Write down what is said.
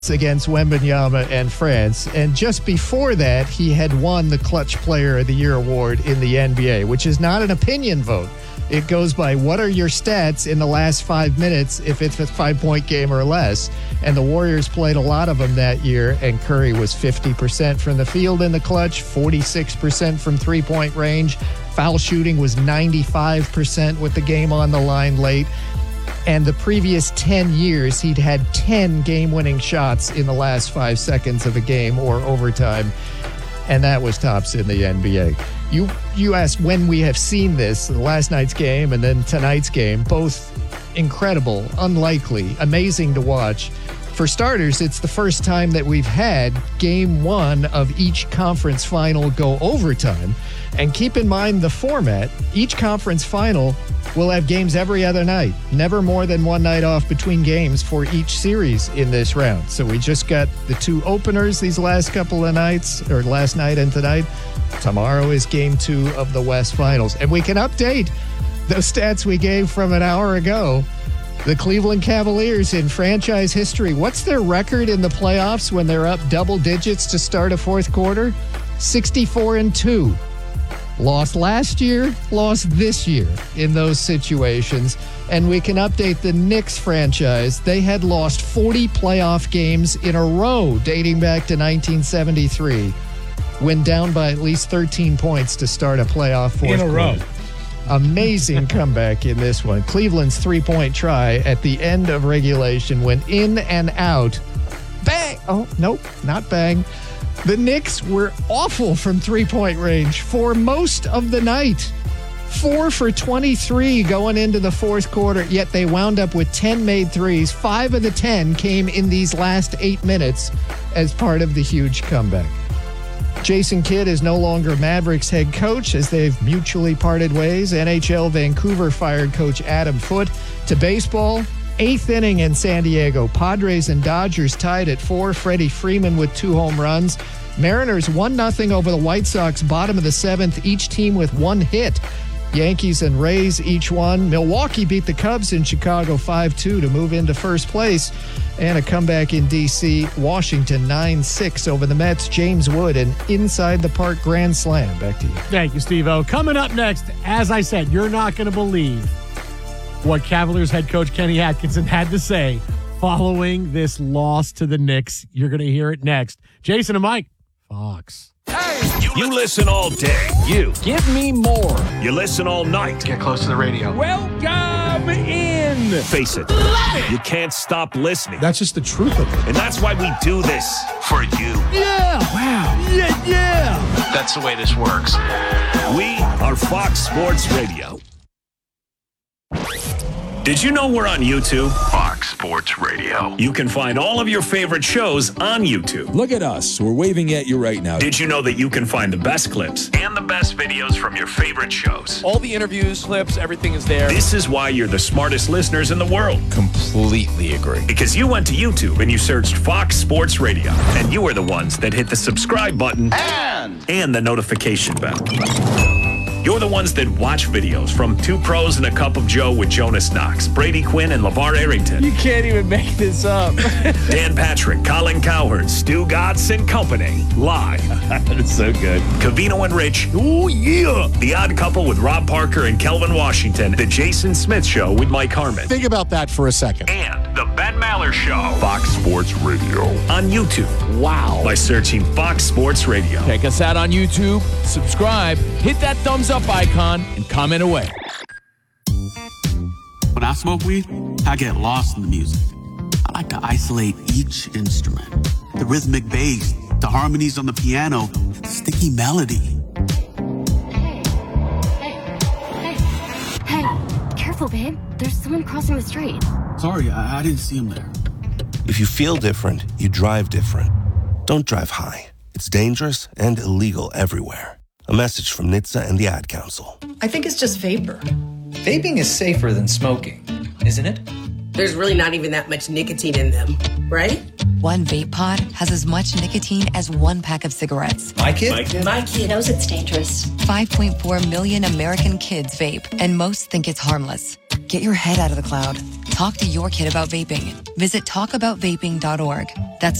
against Wembanyama and France. And just before that, he had won the Clutch Player of the Year award in the NBA, which is not an opinion vote. It goes by what are your stats in the last 5 minutes if it's a 5-point game or less. And the Warriors played a lot of them that year, and Curry was 50% from the field in the clutch, 46% from three-point range. Foul shooting was 95% with the game on the line late. And the previous 10 years, he'd had 10 game-winning shots in the last 5 seconds of a game or overtime. And that was tops in the NBA. You asked when we have seen this, last night's game and then tonight's game, both incredible, unlikely, amazing to watch. For starters, it's the first time that we've had game one of each conference final go overtime. And keep in mind the format, each conference final will have games every other night, never more than one night off between games for each series in this round. So we just got the 2 openers these last couple of nights, or last night and tonight. Tomorrow is game 2 of the West Finals. And we can update those stats we gave from an hour ago. The Cleveland Cavaliers in franchise history, what's their record in the playoffs when they're up double digits to start a fourth quarter? 64-2. Lost last year, lost this year in those situations. And we can update the Knicks franchise. They had lost 40 playoff games in a row dating back to 1973. Went down by at least 13 points to start a playoff fourth quarter. In a row. Amazing comeback in this one. Cleveland's three-point try at the end of regulation went in and out. Bang! Oh, nope, not bang. The Knicks were awful from three-point range for most of the night. 4 for 23 going into the fourth quarter, yet they wound up with 10 made threes. 5 of the 10 came in these last 8 minutes as part of the huge comeback. Jason Kidd is no longer Mavericks head coach as they've mutually parted ways. NHL Vancouver fired coach Adam Foote. To baseball, 8th inning in San Diego. Padres and Dodgers tied at 4. Freddie Freeman with 2 home runs. Mariners 1-0 over the White Sox, bottom of the 7th, each team with 1 hit. Yankees and Rays each won. Milwaukee beat the Cubs in Chicago 5-2 to move into first place. And a comeback in D.C. Washington 9-6 over the Mets. James Wood, an inside-the-park grand slam. Back to you. Thank you, Steve-O. Coming up next, as I said, you're not going to believe what Cavaliers head coach Kenny Atkinson had to say following this loss to the Knicks. You're going to hear it next. Jason and Mike, Fox. Hey, you listen all day. You give me more. You listen all night. Get close to the radio. Welcome in. Face it, you can't stop listening. That's just the truth of it. And that's why we do this for you. Yeah. Wow. Yeah. That's the way this works. We are Fox Sports Radio. Did you know we're on YouTube? Fox Sports Radio. You can find all of your favorite shows on YouTube. Look at us. We're waving at you right now. Did you know that you can find the best clips and the best videos from your favorite shows? All the interviews, clips, everything is there. This is why you're the smartest listeners in the world. Completely agree. Because you went to YouTube and you searched Fox Sports Radio, and you are the ones that hit the subscribe button and the notification bell. You're the ones that watch videos from Two Pros and a Cup of Joe with Jonas Knox, Brady Quinn, and LeVar Arrington. You can't even make this up. Dan Patrick, Colin Cowherd, Stu Gatz and Company. Live. That is so good. Covino and Rich. Oh, yeah. The Odd Couple with Rob Parker and Kelvin Washington. The Jason Smith Show with Mike Harmon. Think about that for a second. And The Ben Maller Show. Fox Sports Radio. On YouTube. Wow. By searching Fox Sports Radio. Check us out on YouTube. Subscribe. Hit that thumbs up icon and comment away. When I smoke weed, I get lost in the music. I like to isolate each instrument. The rhythmic bass, the harmonies on the piano, the sticky melody. Hey, careful, babe. There's someone crossing the street. Sorry, I didn't see him there. If you feel different, you drive different. Don't drive high. It's dangerous and illegal everywhere. A message from NHTSA and the Ad Council. I think it's just vapor. Vaping is safer than smoking, isn't it? There's really not even that much nicotine in them, right? One vape pod has as much nicotine as 1 pack of cigarettes. My kid knows it's dangerous. 5.4 million American kids vape, and most think it's harmless. Get your head out of the cloud. Talk to your kid about vaping. Visit talkaboutvaping.org. That's